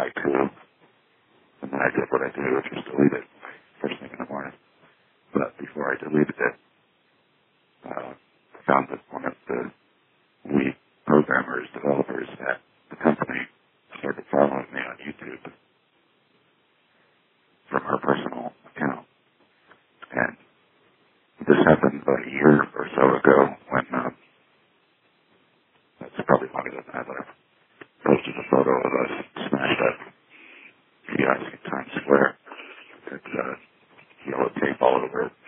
haiku. And then I did what I do, which was delete it first thing in the morning. But before I deleted it, I found that one of the lead programmers, developers at the company started following me on YouTube from her personal account. And this happened about a year or so ago when, that's probably longer than that, but I posted a photo of us smashed up kiosk in Times Square. It's yellow tape all over it.